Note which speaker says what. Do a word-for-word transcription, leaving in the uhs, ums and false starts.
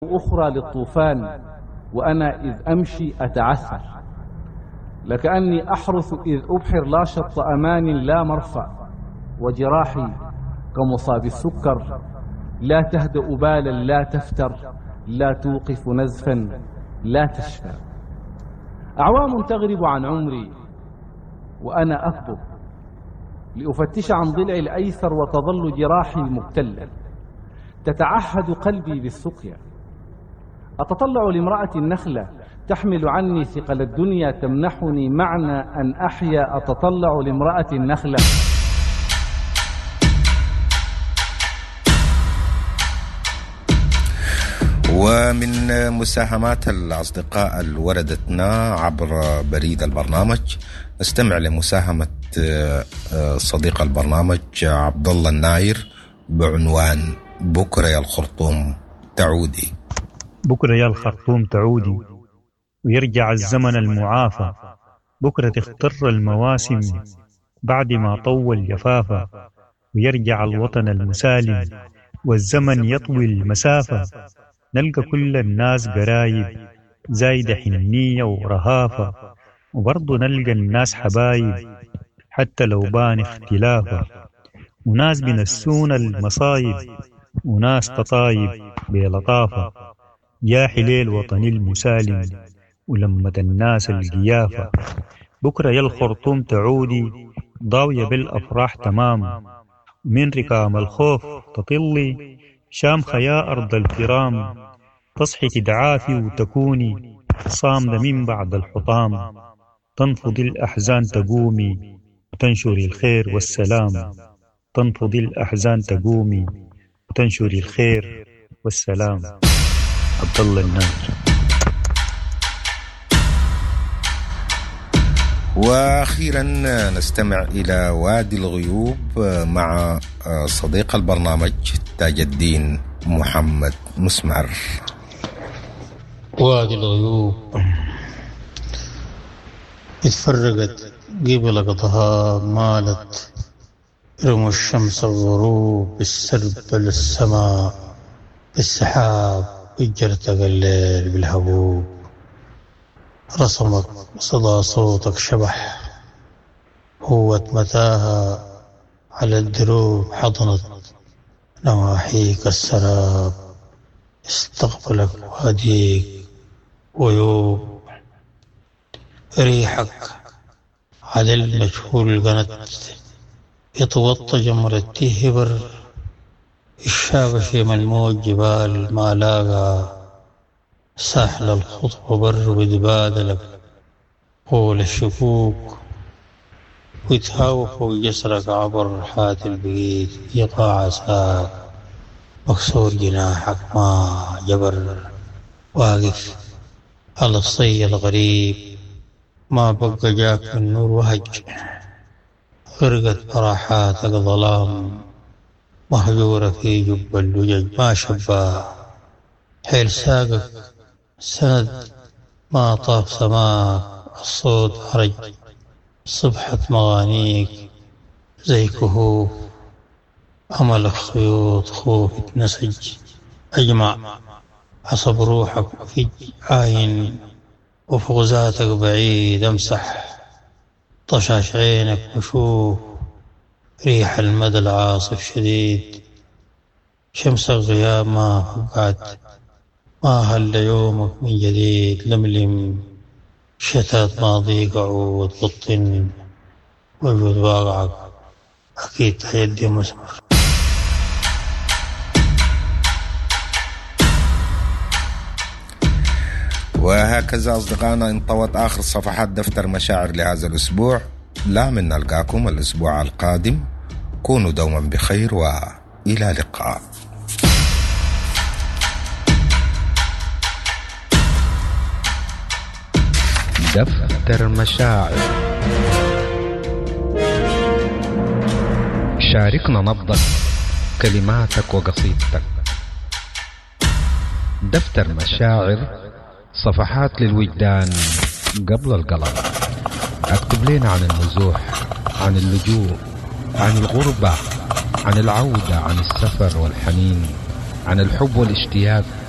Speaker 1: أخرى للطوفان وأنا إذ أمشي أتعثر، لكأني أحرث إذ أبحر لا شط أمان لا مرفأ، وجراحي كمصاب السكر لا تهدأ بالا لا تفتر، لا توقف نزفا لا تشفى. أعوام تغرب عن عمري وأنا أكبر لأفتش عن ضلع الأيسر، وتظل جراحي مبتلا تتعهد قلبي بالسقيا. أتطلع لامرأة النخلة تحمل عني ثقل الدنيا، تمنحني معنى أن أحيا. أتطلع لامرأة النخلة
Speaker 2: ومن مساهمات الأصدقاء اللي وردتنا عبر بريد البرنامج نستمع لمساهمة صديق البرنامج عبد الله الناير بعنوان بكرة يا الخرطوم تعودي.
Speaker 3: بكرة يا الخرطوم تعودي ويرجع الزمن المعافى، بكرة تختر المواسم بعد ما طول جفافة، ويرجع الوطن المسالم والزمن يطوي المسافة، نلقى كل الناس قرايب زايدة حنية ورهافة، وبرضو نلقى الناس حبايب حتى لو بان اختلافة، وناس بنسون المصايب وناس تطايب بلطافة، يا حليل وطني المسالم ولمة الناس القيافة. بكرة يا الخرطوم تعودي ضاوية بالأفراح تمام، من ركام الخوف تطلي شامخة يا أرض الكرام، تصحي تدعافي وتكوني صامدة من بعد الحطام، تنفضي الأحزان تقومي وتنشري الخير والسلام، تنفضي الأحزان تقومي وتنشري الخير والسلام. عبد الله الناير.
Speaker 2: وأخيرا نستمع إلى وادي الغيوب مع صديق البرنامج تاج الدين محمد مسمار.
Speaker 4: وادي الغيوب اتفرقت قبل قطها مالت، رموا الشمس الغروب بالسرب للسماء، بالسحاب اجرتك الليل بالهبوب، رسمت صدى صوتك شبح هوت متاهة على الدروب، حضنت نواحيك السراب، استقبلك واديك ويوب، ريحك على المجهول قنت، يتوطى جمرة تهبر الشابشي من الموج جبال ما لاقى، ساحل الخطوة بر بتبادلك قول الشكوك، ويتهاوف ويجسرك عبر حات البيت، يقع عساك مكسور جناحك ما جبر، واقف على الصي الغريب ما بقى جاك من نور وهج، غرقت براحاتك ظلام مهجورة في جب اللجج، ما شبا حيل ساقك سند ما طاف سماك، الصوت هرج صبحة مغانيك زي كهوف، أملك خيوط خوف اتنسج، أجمع عصب روحك في عاين، وفوق ذاتك بعيد امسح طشاش عينك وشوف ريح المدى العاصف شديد، شمس الغياب ما فقعت، ما هل يومك من جديد، لملم شتات ماضيك عود بالطن، وجود واقعك أكيد تحيدي مسمر.
Speaker 2: وهكذا أصدقائنا انطوت آخر صفحات دفتر مشاعر لهذا الأسبوع، لا من نلقاكم الأسبوع القادم، كونوا دوما بخير وإلى لقاء. دفتر مشاعر، شاركنا نبضك كلماتك وقصيدتك. دفتر مشاعر، صفحات للوجدان قبل القلم. اكتب لنا عن النزوح، عن اللجوء، عن الغربة، عن العودة، عن السفر والحنين، عن الحب والاشتياق،